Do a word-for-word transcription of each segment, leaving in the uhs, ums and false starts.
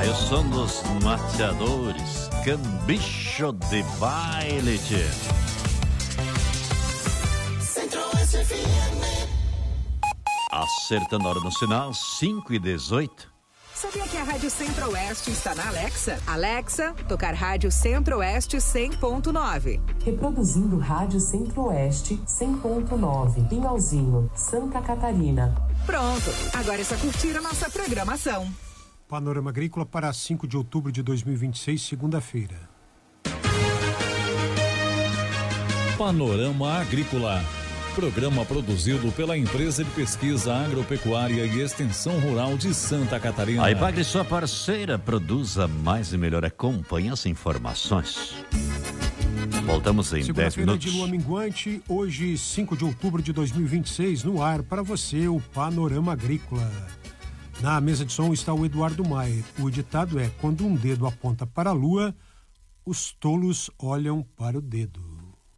Aí o som dos mateadores, Cambicho de Baile. Centro-Oeste F M. Acertando a hora no sinal, cinco e dezoito. Sabia que a Rádio Centro-Oeste está na Alexa? Alexa, tocar Rádio Centro-Oeste cem ponto nove. Reproduzindo Rádio Centro-Oeste cem ponto nove. Pinhalzinho, Santa Catarina. Pronto, agora é só curtir a nossa programação. Panorama Agrícola para cinco de outubro de dois mil e vinte e seis, segunda-feira. Panorama Agrícola. Programa produzido pela Empresa de Pesquisa Agropecuária e Extensão Rural de Santa Catarina. A Ibagre, sua parceira, produza mais e melhor. Acompanhe as informações. Voltamos em dez minutos. De lua minguante, hoje, cinco de outubro de dois mil e vinte e seis, no ar para você o Panorama Agrícola. Na mesa de som está o Eduardo Maier. O ditado é: quando um dedo aponta para a lua, os tolos olham para o dedo.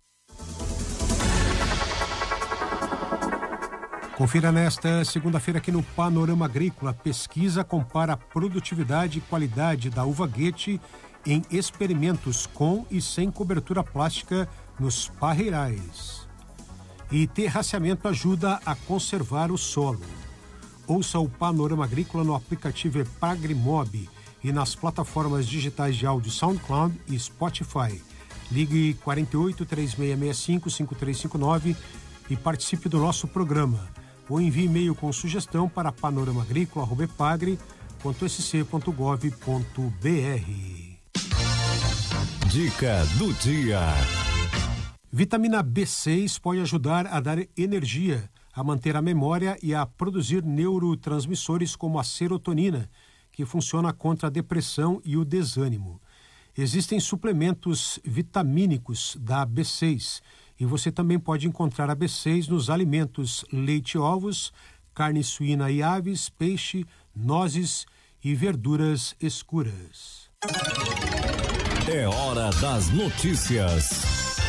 Confira nesta segunda-feira aqui no Panorama Agrícola. Pesquisa compara a produtividade e qualidade da uva Goethe em experimentos com e sem cobertura plástica nos parreirais. E terraceamento ajuda a conservar o solo. Ouça o Panorama Agrícola no aplicativo Epagrimob e nas plataformas digitais de áudio SoundCloud e Spotify. Ligue quarenta e oito, três seis seis cinco, cinco três cinco nove e participe do nosso programa. Ou envie e-mail com sugestão para panoramaagrícola arroba epagre ponto s c ponto gov ponto b r. Dica do dia. Vitamina B seis pode ajudar a dar energia, a manter a memória e a produzir neurotransmissores como a serotonina, que funciona contra a depressão e o desânimo. Existem suplementos vitamínicos da B seis e você também pode encontrar a B seis nos alimentos leite e ovos, carne suína e aves, peixe, nozes e verduras escuras. É hora das notícias.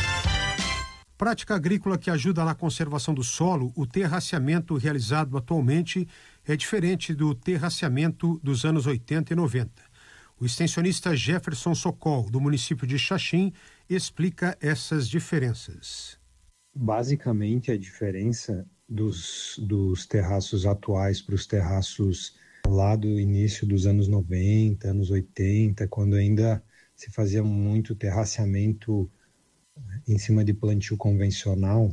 Prática agrícola que ajuda na conservação do solo, o terraceamento realizado atualmente é diferente do terraceamento dos anos oitenta e noventa. O extensionista Jefferson Sokol, do município de Xaxim, explica essas diferenças. Basicamente, a diferença dos, dos terraços atuais para os terraços lá do início dos anos noventa, anos oitenta, quando ainda se fazia muito terraceamento em cima de plantio convencional,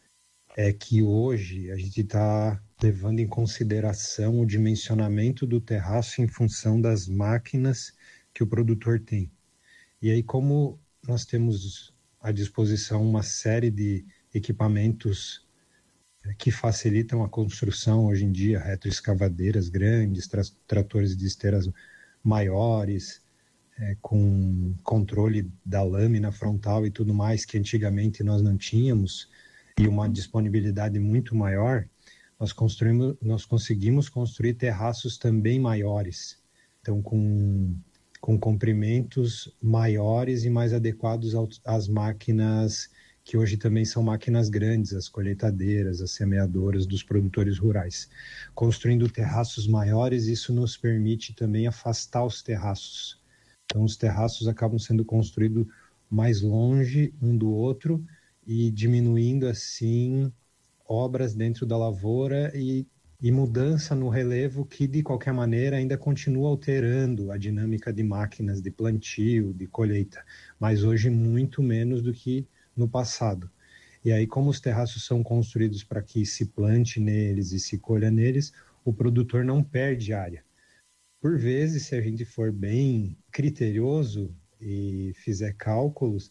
é que hoje a gente está levando em consideração o dimensionamento do terraço em função das máquinas que o produtor tem. E aí, como nós temos à disposição uma série de equipamentos que facilitam a construção hoje em dia, retroescavadeiras grandes, tra- tratores de esteiras maiores, é, com controle da lâmina frontal e tudo mais, que antigamente nós não tínhamos, e uma disponibilidade muito maior, nós, construímos, nós conseguimos construir terraços também maiores, então com, com comprimentos maiores e mais adequados ao, às máquinas que hoje também são máquinas grandes, as colheitadeiras, as semeadoras dos produtores rurais. Construindo terraços maiores, isso nos permite também afastar os terraços. Então os terraços acabam sendo construídos mais longe um do outro e diminuindo assim obras dentro da lavoura e, e mudança no relevo que de qualquer maneira ainda continua alterando a dinâmica de máquinas de plantio, de colheita, mas hoje muito menos do que no passado. E aí, como os terraços são construídos para que se plante neles e se colha neles, o produtor não perde área. Por vezes, se a gente for bem criterioso e fizer cálculos,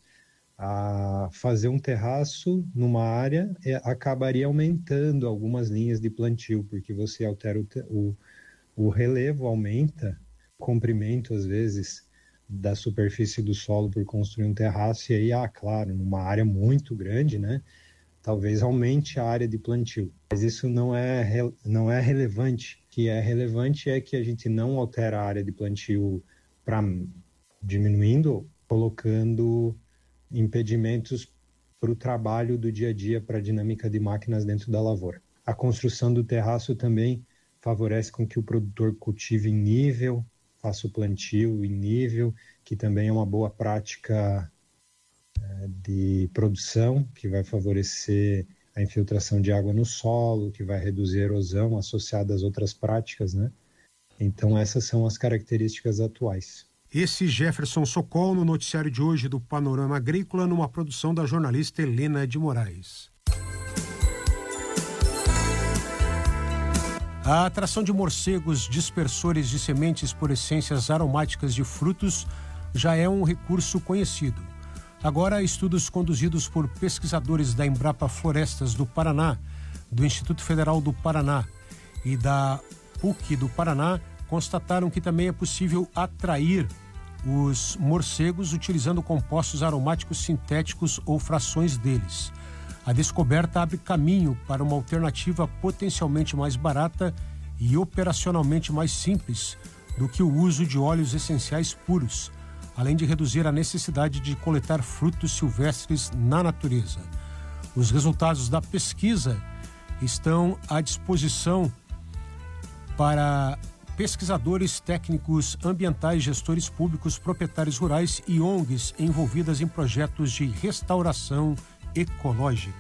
a fazer um terraço numa área é, acabaria aumentando algumas linhas de plantio, porque você altera o, o, o relevo, aumenta o comprimento, às vezes, da superfície do solo por construir um terraço, e aí, ah, claro, numa área muito grande, né, talvez aumente a área de plantio. Mas isso não é, não é relevante. O que é relevante é que a gente não altera a área de plantio para diminuindo, colocando impedimentos para o trabalho do dia a dia, para a dinâmica de máquinas dentro da lavoura. A construção do terraço também favorece com que o produtor cultive em nível, faça o plantio em nível, que também é uma boa prática é, de produção, que vai favorecer a infiltração de água no solo, que vai reduzir a erosão associada às outras práticas, né? Então essas são as características atuais. Esse Jefferson Socol no noticiário de hoje do Panorama Agrícola, numa produção da jornalista Helena de Moraes. A atração de morcegos dispersores de sementes por essências aromáticas de frutos já é um recurso conhecido. Agora, estudos conduzidos por pesquisadores da Embrapa Florestas do Paraná, do Instituto Federal do Paraná e da P U C do Paraná constataram que também é possível atrair os morcegos utilizando compostos aromáticos sintéticos ou frações deles. A descoberta abre caminho para uma alternativa potencialmente mais barata e operacionalmente mais simples do que o uso de óleos essenciais puros, além de reduzir a necessidade de coletar frutos silvestres na natureza. Os resultados da pesquisa estão à disposição para pesquisadores, técnicos ambientais, gestores públicos, proprietários rurais e O N Gs envolvidas em projetos de restauração ecológica.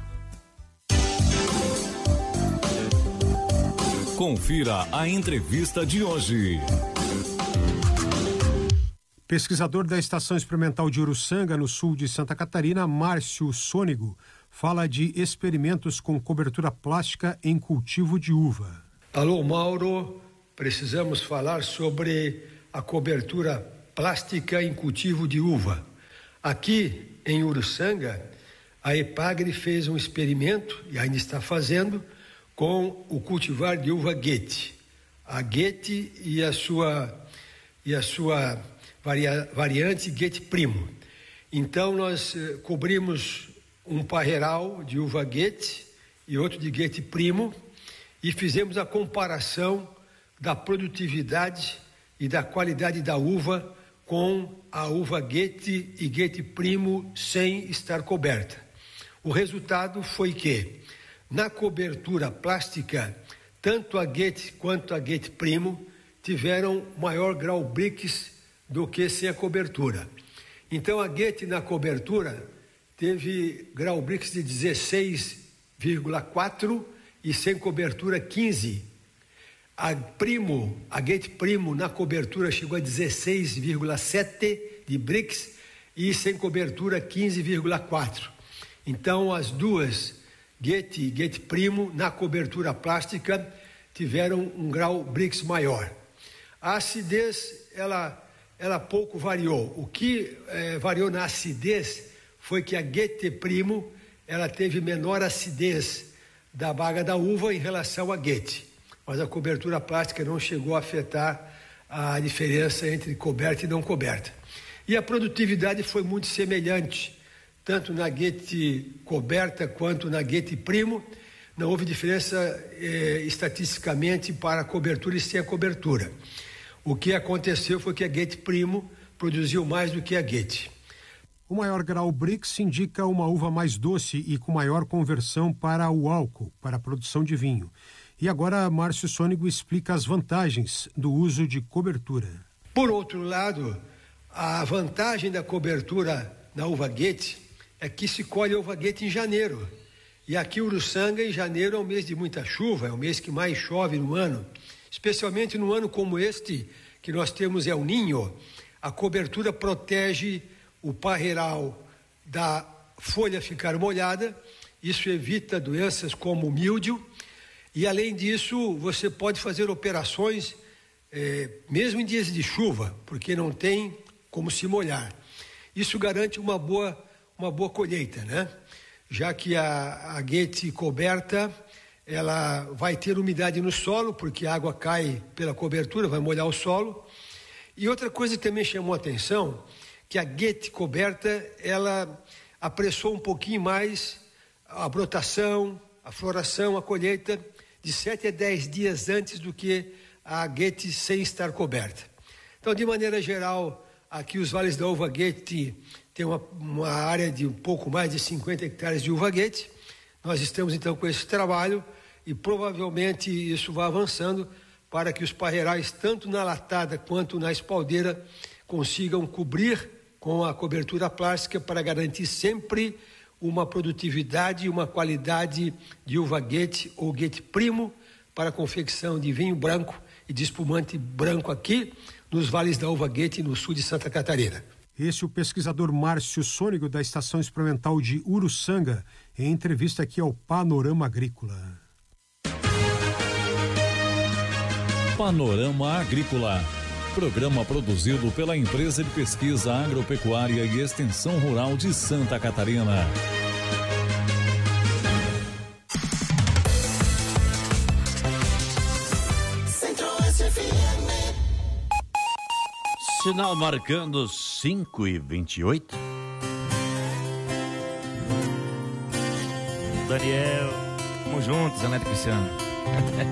Confira a entrevista de hoje. Pesquisador da Estação Experimental de Uruçanga, no sul de Santa Catarina, Márcio Sônego, fala de experimentos com cobertura plástica em cultivo de uva. Alô, Mauro, precisamos falar sobre a cobertura plástica em cultivo de uva. Aqui em Uruçanga, a Epagre fez um experimento, e ainda está fazendo, com o cultivar de uva Goethe. A Goethe e a sua, e a sua varia, variante Goethe Primo. Então, nós eh, cobrimos um parreiral de uva Goethe e outro de Goethe Primo e fizemos a comparação da produtividade e da qualidade da uva com a uva Goethe e Goethe Primo sem estar coberta. O resultado foi que, na cobertura plástica, tanto a Goethe quanto a Goethe Primo tiveram maior grau Brix do que sem a cobertura. Então, a Goethe na cobertura teve grau Brix de dezesseis vírgula quatro e sem cobertura quinze. A Primo, a Goethe Primo na cobertura chegou a dezesseis vírgula sete de Brix e sem cobertura quinze vírgula quatro. Então, as duas, Goethe e Goethe Primo, na cobertura plástica, tiveram um grau Brix maior. A acidez, ela, ela pouco variou. O que eh, variou na acidez foi que a Goethe Primo, ela teve menor acidez da baga da uva em relação à Goethe. Mas a cobertura plástica não chegou a afetar a diferença entre coberta e não coberta. E a produtividade foi muito semelhante, tanto na Goethe coberta quanto na Goethe Primo. Não houve diferença eh, estatisticamente para a cobertura e sem a cobertura. O que aconteceu foi que a Goethe Primo produziu mais do que a Goethe. O maior grau Brix indica uma uva mais doce e com maior conversão para o álcool, para a produção de vinho. E agora, Márcio Sônego explica as vantagens do uso de cobertura. Por outro lado, a vantagem da cobertura na uva Goethe é que se colhe a uva Goethe em janeiro. E aqui, Uruçanga, em janeiro é um mês de muita chuva, é o mês que mais chove no ano. Especialmente num ano como este, que nós temos El Niño, a cobertura protege o parreiral da folha ficar molhada. Isso evita doenças como míldio. E, além disso, você pode fazer operações, eh, mesmo em dias de chuva, porque não tem como se molhar. Isso garante uma boa, uma boa colheita, né? Já que a, a Goethe coberta, ela vai ter umidade no solo, porque a água cai pela cobertura, vai molhar o solo. E outra coisa que também chamou a atenção, que a Goethe coberta, ela apressou um pouquinho mais a brotação, a floração, a colheita, de sete a dez dias antes do que a Goethe sem estar coberta. Então, de maneira geral, aqui os vales da uva Goethe têm uma, uma área de um pouco mais de cinquenta hectares de uva Goethe. Nós estamos, então, com esse trabalho e provavelmente isso vai avançando para que os parreirais, tanto na latada quanto na espaldeira, consigam cobrir com a cobertura plástica para garantir sempre uma produtividade e uma qualidade de uva Goethe ou Goethe Primo para a confecção de vinho branco e de espumante branco aqui nos vales da uva Goethe no sul de Santa Catarina. Esse é o pesquisador Márcio Sônego da Estação Experimental de Uruçanga, em entrevista aqui ao Panorama Agrícola. Panorama Agrícola. Programa produzido pela Empresa de Pesquisa Agropecuária e Extensão Rural de Santa Catarina. Centro-Oeste F M. Sinal marcando cinco e vinte e oito. Daniel, tamo juntos, Zé Neto Cristiano.